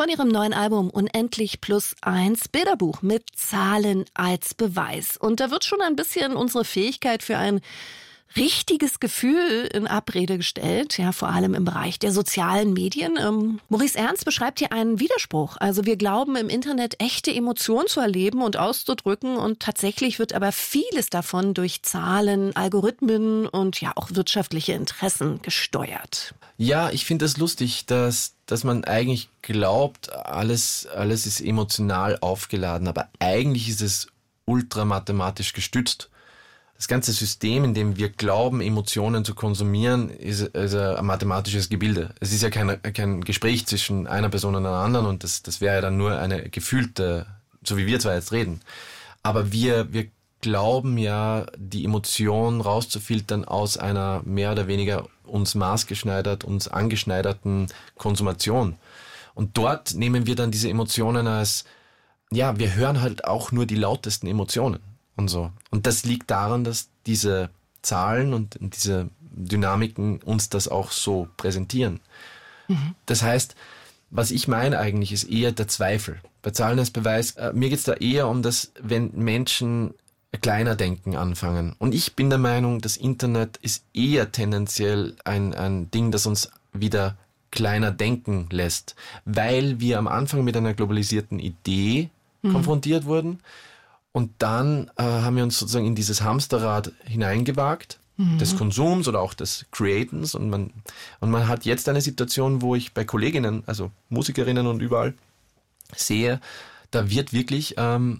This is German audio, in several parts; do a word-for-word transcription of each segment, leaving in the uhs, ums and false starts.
von ihrem neuen Album Unendlich plus eins, Bilderbuch mit Zahlen als Beweis. Und da wird schon ein bisschen unsere Fähigkeit für ein richtiges Gefühl in Abrede gestellt, ja, vor allem im Bereich der sozialen Medien. Ähm, Maurice Ernst beschreibt hier einen Widerspruch. Also wir glauben im Internet echte Emotionen zu erleben und auszudrücken und tatsächlich wird aber vieles davon durch Zahlen, Algorithmen und ja auch wirtschaftliche Interessen gesteuert. Ja, ich finde das lustig, dass, dass man eigentlich glaubt, alles, alles ist emotional aufgeladen, aber eigentlich ist es ultramathematisch gestützt. Das ganze System, in dem wir glauben, Emotionen zu konsumieren, ist, ist ein mathematisches Gebilde. Es ist ja kein, kein Gespräch zwischen einer Person und einer anderen und das, das wäre ja dann nur eine gefühlte, so wie wir zwar jetzt reden. Aber wir, wir glauben ja, die Emotion rauszufiltern aus einer mehr oder weniger uns maßgeschneidert, uns angeschneiderten Konsumation. Und dort nehmen wir dann diese Emotionen als, ja, wir hören halt auch nur die lautesten Emotionen. Und so. Und das liegt daran, dass diese Zahlen und diese Dynamiken uns das auch so präsentieren. Mhm. Das heißt, was ich meine eigentlich, ist eher der Zweifel. Bei Zahlen als Beweis, äh, mir geht es da eher um das, wenn Menschen kleiner denken anfangen. Und ich bin der Meinung, das Internet ist eher tendenziell ein, ein Ding, das uns wieder kleiner denken lässt, weil wir am Anfang mit einer globalisierten Idee mhm. konfrontiert wurden. Und dann äh, haben wir uns sozusagen in dieses Hamsterrad hineingewagt, mhm. des Konsums oder auch des Createns. Und man, und man hat jetzt eine Situation, wo ich bei Kolleginnen, also Musikerinnen und überall sehe, da wird wirklich ähm,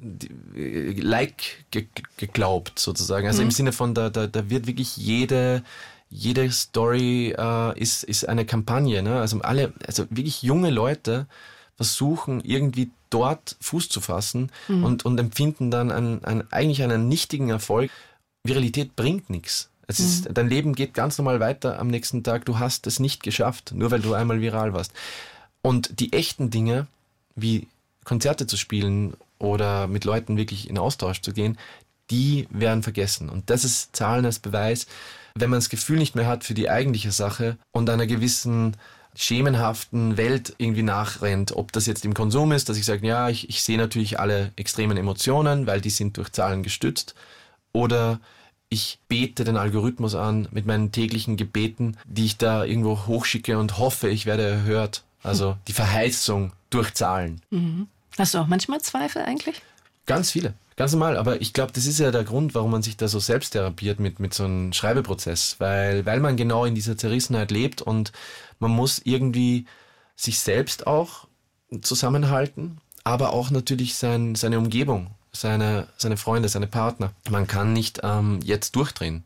die, like ge- geglaubt sozusagen. Also mhm. im Sinne von, da, da, da wird wirklich jede, jede Story äh, ist, ist eine Kampagne. Ne? Also alle, also wirklich junge Leute versuchen irgendwie dort Fuß zu fassen mhm. und, und empfinden dann einen, einen, eigentlich einen nichtigen Erfolg. Viralität bringt nichts. Es mhm. ist, dein Leben geht ganz normal weiter am nächsten Tag. Du hast es nicht geschafft, nur weil du einmal viral warst. Und die echten Dinge, wie Konzerte zu spielen oder mit Leuten wirklich in Austausch zu gehen, die werden vergessen. Und das ist Zahlen als Beweis, wenn man das Gefühl nicht mehr hat für die eigentliche Sache und einer gewissen schemenhaften Welt irgendwie nachrennt, ob das jetzt im Konsum ist, dass ich sage, ja, ich, ich sehe natürlich alle extremen Emotionen, weil die sind durch Zahlen gestützt, oder ich bete den Algorithmus an mit meinen täglichen Gebeten, die ich da irgendwo hochschicke und hoffe, ich werde erhört. Also die Verheißung durch Zahlen. Mhm. Hast du auch manchmal Zweifel eigentlich? Ganz viele. Ganz normal, aber ich glaube, das ist ja der Grund, warum man sich da so selbst therapiert mit, mit so einem Schreibeprozess, weil, weil man genau in dieser Zerrissenheit lebt und man muss irgendwie sich selbst auch zusammenhalten, aber auch natürlich sein, seine Umgebung, seine, seine Freunde, seine Partner. Man kann nicht ähm, jetzt durchdrehen.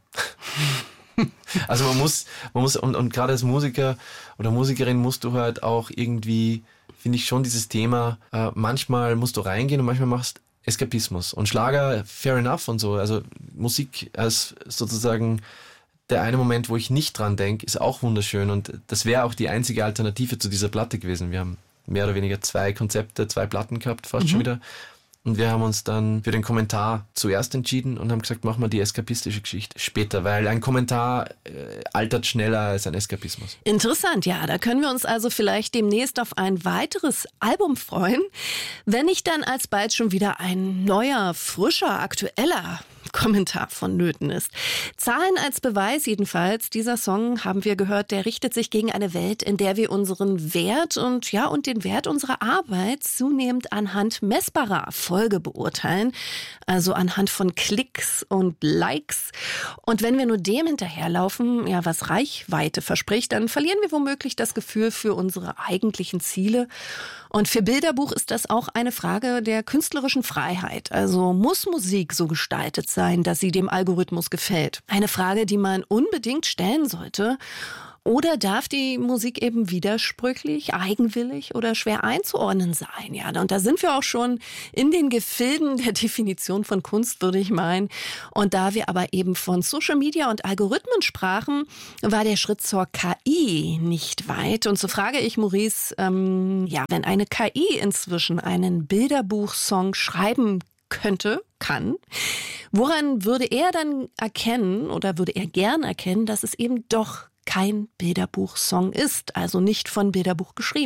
Also man muss, man muss und, und gerade als Musiker oder Musikerin musst du halt auch irgendwie, finde ich schon dieses Thema, äh, manchmal musst du reingehen und manchmal machst Eskapismus. Und Schlager, fair enough und so. Also Musik als sozusagen der eine Moment, wo ich nicht dran denke, ist auch wunderschön. Und das wäre auch die einzige Alternative zu dieser Platte gewesen. Wir haben mehr oder weniger zwei Konzepte, zwei Platten gehabt, fast mhm. schon wieder. Und wir haben uns dann für den Kommentar zuerst entschieden und haben gesagt, machen wir die eskapistische Geschichte später, weil ein Kommentar äh, altert schneller als ein Eskapismus. Interessant, ja. Da können wir uns also vielleicht demnächst auf ein weiteres Album freuen, wenn nicht dann alsbald schon wieder ein neuer, frischer, aktueller Kommentar vonnöten ist. Zahlen als Beweis jedenfalls. Dieser Song, haben wir gehört, der richtet sich gegen eine Welt, in der wir unseren Wert und ja und den Wert unserer Arbeit zunehmend anhand messbarer Erfolge beurteilen. Also anhand von Klicks und Likes. Und wenn wir nur dem hinterherlaufen, ja, was Reichweite verspricht, dann verlieren wir womöglich das Gefühl für unsere eigentlichen Ziele. Und für Bilderbuch ist das auch eine Frage der künstlerischen Freiheit. Also muss Musik so gestaltet sein, dass sie dem Algorithmus gefällt? Eine Frage, die man unbedingt stellen sollte. Oder darf die Musik eben widersprüchlich, eigenwillig oder schwer einzuordnen sein? Ja, und da sind wir auch schon in den Gefilden der Definition von Kunst, würde ich meinen. Und da wir aber eben von Social Media und Algorithmen sprachen, war der Schritt zur K I nicht weit. Und so frage ich Maurice, ähm, ja, wenn eine K I inzwischen einen Bilderbuchsong schreiben könnte, kann, woran würde er dann erkennen oder würde er gern erkennen, dass es eben doch kein Bilderbuchsong ist, also nicht von Bilderbuch geschrieben?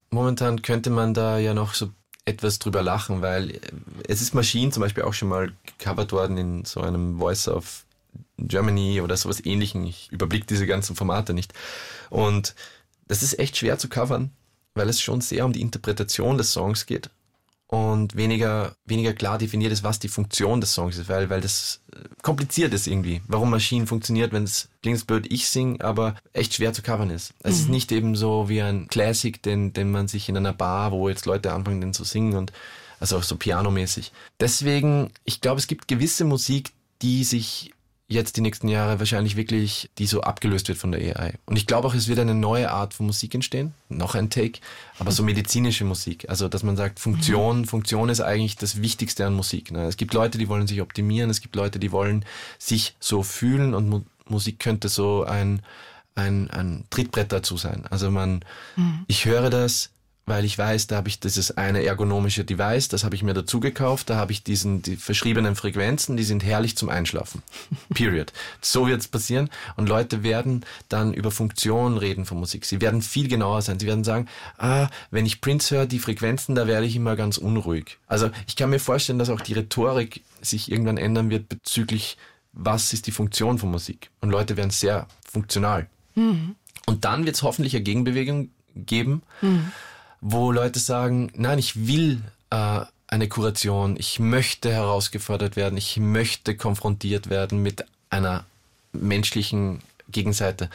momentan könnte man da ja noch so etwas drüber lachen, weil es ist Machine zum Beispiel auch schon mal gecovert worden in so einem Voice of Germany oder sowas Ähnlichem. Ich überblicke diese ganzen Formate nicht. Und das ist echt schwer zu covern, weil es schon sehr um die Interpretation des Songs geht und weniger, weniger klar definiert ist, was die Funktion des Songs ist, weil, weil das kompliziert ist irgendwie. Warum Maschinen funktioniert, wenn es klingt blöd, ich singe, aber echt schwer zu covern ist. Es mhm. ist nicht eben so wie ein Classic, den, den man sich in einer Bar, wo jetzt Leute anfangen, den zu singen und also auch so pianomäßig. Deswegen, ich glaube, es gibt gewisse Musik, die sich jetzt die nächsten Jahre wahrscheinlich wirklich, die so abgelöst wird von der A I. Und ich glaube auch, es wird eine neue Art von Musik entstehen, noch ein Take, aber so medizinische Musik. Also, dass man sagt, Funktion, mhm. Funktion ist eigentlich das Wichtigste an Musik. Ne? Es gibt Leute, die wollen sich optimieren, es gibt Leute, die wollen sich so fühlen und Mu- Musik könnte so ein, ein, ein Trittbrett dazu sein. Also man, mhm. ich höre das, weil ich weiß, da habe ich dieses eine ergonomische Device, das habe ich mir dazu gekauft, da habe ich diesen die verschriebenen Frequenzen, die sind herrlich zum Einschlafen. Period. So wird es passieren und Leute werden dann über Funktionen reden von Musik. Sie werden viel genauer sein. Sie werden sagen, ah, wenn ich Prince höre, die Frequenzen, da werde ich immer ganz unruhig. Also ich kann mir vorstellen, dass auch die Rhetorik sich irgendwann ändern wird bezüglich, was ist die Funktion von Musik. Und Leute werden sehr funktional. Mhm. Und dann wird es hoffentlich eine Gegenbewegung geben, mhm. wo Leute sagen, nein, ich will äh, eine Kuration, ich möchte herausgefordert werden, ich möchte konfrontiert werden mit einer menschlichen Gegenseite.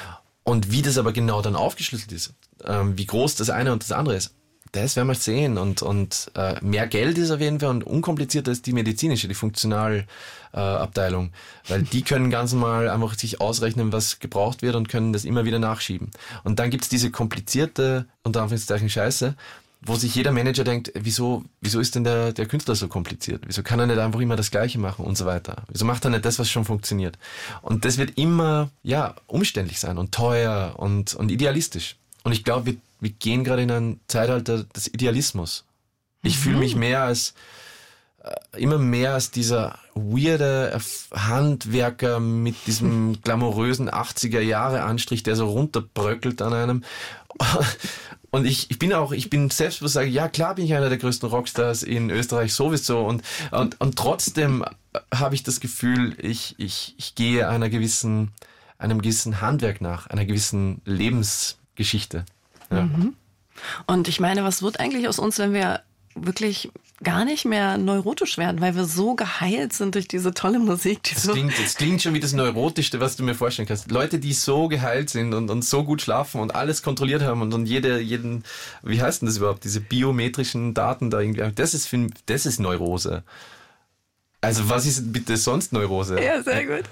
Und wie das aber genau dann aufgeschlüsselt ist, äh, wie groß das eine und das andere ist, das werden wir sehen. Und, und äh, mehr Geld ist auf jeden Fall und unkomplizierter ist die medizinische, die Funktionalabteilung. Äh, weil die können ganz normal einfach sich ausrechnen, was gebraucht wird und können das immer wieder nachschieben. Und dann gibt's diese komplizierte, unter Anführungszeichen Scheiße, wo sich jeder Manager denkt, wieso, wieso ist denn der, der Künstler so kompliziert? Wieso kann er nicht einfach immer das Gleiche machen und so weiter? Wieso macht er nicht das, was schon funktioniert? Und das wird immer, ja, umständlich sein und teuer und, und idealistisch. Und ich glaube, wir, wir gehen gerade in ein Zeitalter des Idealismus. Ich mhm. fühle mich mehr als, äh, immer mehr als dieser weirde Handwerker mit diesem glamourösen achtziger-Jahre-Anstrich, der so runterbröckelt an einem. Und ich, ich bin auch, ich bin selbstbewusst, sage, ja klar bin ich einer der größten Rockstars in Österreich sowieso. Und, und, und trotzdem habe ich das Gefühl, ich, ich, ich gehe einer gewissen, einem gewissen Handwerk nach, einer gewissen Lebensgeschichte. Ja. Mhm. Und ich meine, was wird eigentlich aus uns, wenn wir wirklich gar nicht mehr neurotisch werden, weil wir so geheilt sind durch diese tolle Musik. Die das, so klingt, das klingt schon wie das Neurotischste, was du mir vorstellen kannst. Leute, die so geheilt sind und, und so gut schlafen und alles kontrolliert haben und, und jede, jeden, wie heißt denn das überhaupt, diese biometrischen Daten da irgendwie, das ist, das ist Neurose. Also was ist bitte sonst Neurose? Ja, sehr gut.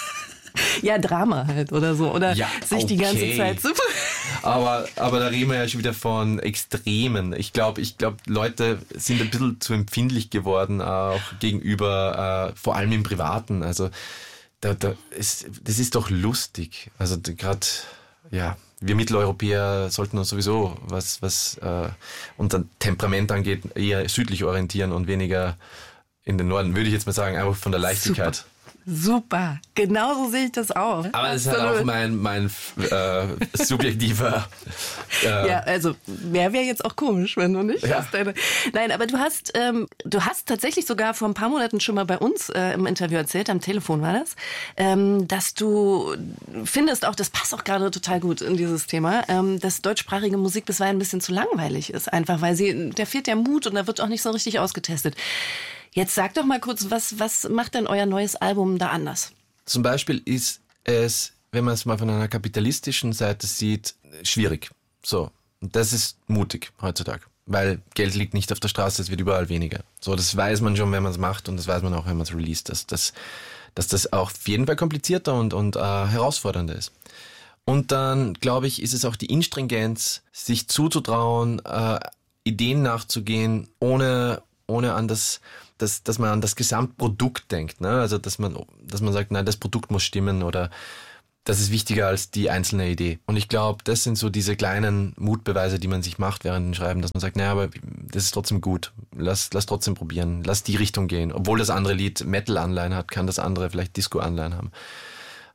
Ja, Drama halt oder so. Oder ja, sich okay. die ganze Zeit super. Aber, aber da reden wir ja schon wieder von Extremen. Ich glaube, ich glaube, Leute sind ein bisschen zu empfindlich geworden, auch gegenüber, äh, vor allem im Privaten. Also da, da ist, das ist doch lustig. Also gerade, ja, wir Mitteleuropäer sollten uns sowieso, was, was äh, unser Temperament angeht, eher südlich orientieren und weniger in den Norden, würde ich jetzt mal sagen, einfach von der Leichtigkeit. Super. Super, genauso sehe ich das auch. Aber es ist halt auch mein, mein äh, subjektiver... Äh, ja, also wäre wär jetzt auch komisch, wenn du nicht ja. hast. Deine, nein, aber du hast, ähm, du hast tatsächlich sogar vor ein paar Monaten schon mal bei uns äh, im Interview erzählt, am Telefon war das, ähm, dass du findest auch, das passt auch gerade total gut in dieses Thema, ähm, dass deutschsprachige Musik bisweilen ein bisschen zu langweilig ist, einfach weil sie, der fehlt der Mut und da wird auch nicht so richtig ausgetestet. Jetzt sag doch mal kurz, was, was macht denn euer neues Album da anders? Zum Beispiel ist es, wenn man es mal von einer kapitalistischen Seite sieht, schwierig. So, und das ist mutig heutzutage, weil Geld liegt nicht auf der Straße, es wird überall weniger. So, das weiß man schon, wenn man es macht und das weiß man auch, wenn man es released, dass, dass, dass das auch auf jeden Fall komplizierter und, und äh, herausfordernder ist. Und dann, glaube ich, ist es auch die Instringenz, sich zuzutrauen, äh, Ideen nachzugehen, ohne, ohne an das... Dass, dass man an das Gesamtprodukt denkt, ne? Also dass man, dass man sagt, nein, das Produkt muss stimmen oder das ist wichtiger als die einzelne Idee. Und ich glaube, das sind so diese kleinen Mutbeweise, die man sich macht während dem Schreiben, dass man sagt, naja, aber das ist trotzdem gut, lass, lass trotzdem probieren, lass die Richtung gehen. Obwohl das andere Lied Metal-Anleihen hat, kann das andere vielleicht Disco-Anleihen haben.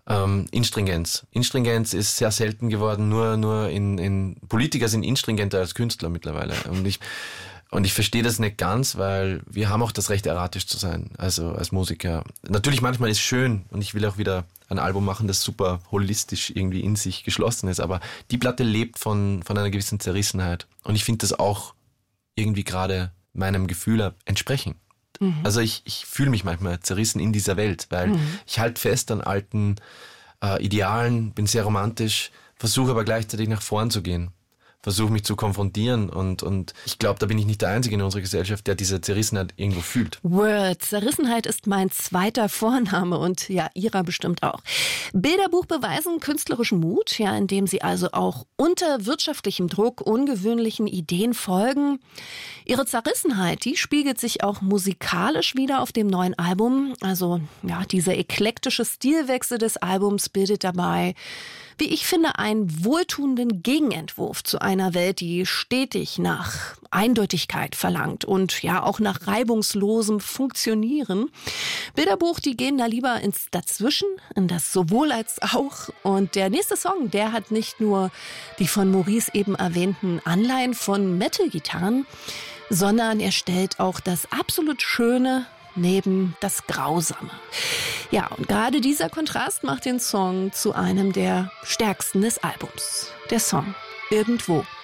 Ähm, Instringenz. Instringenz ist sehr selten geworden, nur, nur in, in Politiker sind instringenter als Künstler mittlerweile. Und ich, und ich verstehe das nicht ganz, weil wir haben auch das Recht, erratisch zu sein, also als Musiker. Natürlich manchmal ist es schön und ich will auch wieder ein Album machen, das super holistisch irgendwie in sich geschlossen ist, aber die Platte lebt von, von einer gewissen Zerrissenheit und ich finde das auch irgendwie gerade meinem Gefühl entsprechen. Mhm. Also ich, ich fühle mich manchmal zerrissen in dieser Welt, weil mhm. ich halte fest an alten äh, Idealen, bin sehr romantisch, versuche aber gleichzeitig nach vorn zu gehen, versuche mich zu konfrontieren und, und ich glaube, da bin ich nicht der Einzige in unserer Gesellschaft, der diese Zerrissenheit irgendwo fühlt. Word, Zerrissenheit ist mein zweiter Vorname und ja, ihrer bestimmt auch. Bilderbuch beweisen künstlerischen Mut, ja, indem sie also auch unter wirtschaftlichem Druck ungewöhnlichen Ideen folgen. Ihre Zerrissenheit, die spiegelt sich auch musikalisch wieder auf dem neuen Album. Also ja, dieser eklektische Stilwechsel des Albums bildet dabei, wie ich finde, einen wohltuenden Gegenentwurf zu einer Welt, die stetig nach Eindeutigkeit verlangt und ja auch nach reibungslosem Funktionieren. Bilderbuch, die gehen da lieber ins Dazwischen, in das sowohl als auch. Und der nächste Song, der hat nicht nur die von Maurice eben erwähnten Anleihen von Metal-Gitarren, sondern er stellt auch das absolut Schöne neben das Grausame. Ja, und gerade dieser Kontrast macht den Song zu einem der stärksten des Albums. Der Song Irgendwo.